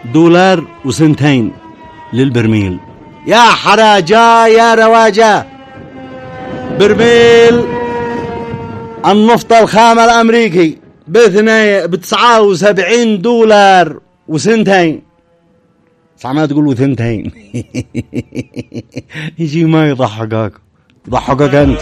$2.02 للبرميل. يا حراجة يا رواجة، برميل النفط الخام الأمريكي $79.02. سامع تقولوا 2. يجي ما يضحكك أنت.